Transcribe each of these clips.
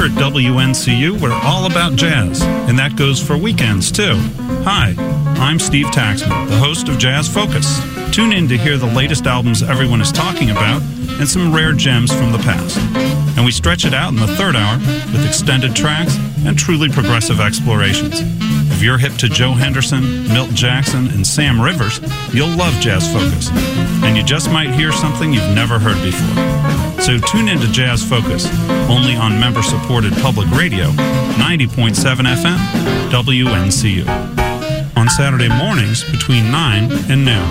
Here at WNCU, we're all about jazz, and that goes for weekends, too. Hi, I'm Steve Taxman, the host of Jazz Focus. Tune in to hear the latest albums everyone is talking about and some rare gems from the past. And we stretch it out in the third hour with extended tracks and truly progressive explorations. If you're hip to Joe Henderson, Milt Jackson, and Sam Rivers, you'll love Jazz Focus. And you just might hear something you've never heard before. So tune in to Jazz Focus, only on member-supported public radio, 90.7 FM, WNCU. On Saturday mornings between 9 and noon.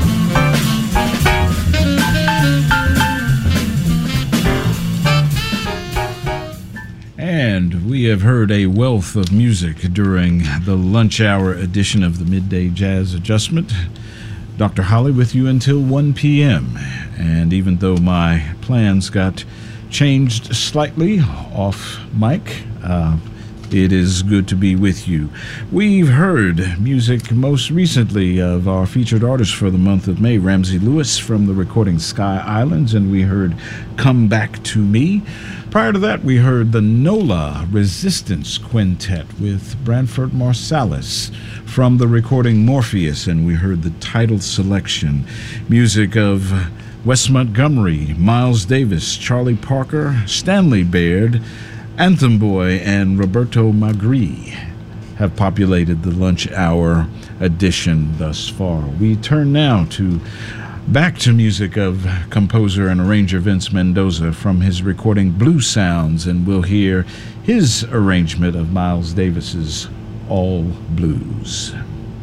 And we have heard a wealth of music during the lunch hour edition of the Midday Jazz Adjustment. Dr. Holly with you until 1 p.m. And even though my plans got changed slightly off mic, it is good to be with you. We've heard music most recently of our featured artist for the month of May, Ramsey Lewis, from the recording Sky Islands, and we heard Come Back to Me. Prior to that, we heard the NOLA Resistance Quintet with Branford Marsalis from the recording Morpheus, and we heard the title selection, music of Wes Montgomery, Miles Davis, Charlie Parker, Stanley Baird, Anthem Boy, and Roberto Magri have populated the lunch hour edition thus far. We turn now back to music of composer and arranger Vince Mendoza from his recording Blue Sounds, and we'll hear his arrangement of Miles Davis's All Blues.